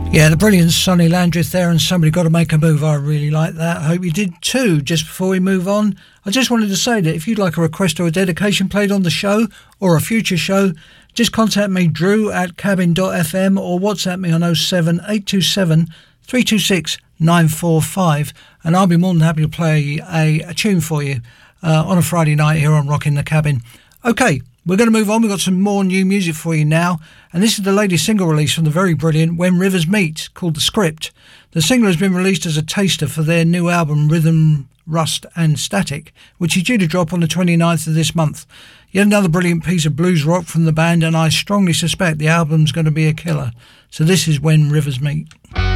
Yeah, the brilliant Sonny Landreth there, and Somebody Got to Make a Move. I really like that. I hope you did too. Just before we move on, I just wanted to say that if you'd like a request or a dedication played on the show or a future show, just contact me, drew@cabin.fm, or WhatsApp me on 07827 326 945, and I'll be more than happy to play a tune for you on a Friday night here on Rockin' the Cabin. Okay, we're going to move on. We've got some more new music for you now, and this is the latest single release from the very brilliant When Rivers Meet, called The Script. The single has been released as a taster for their new album Rhythm, Rust and Static, which is due to drop on the 29th of this month. Yet another brilliant piece of blues rock from the band, and I strongly suspect the album's going to be a killer. So this is When Rivers Meet.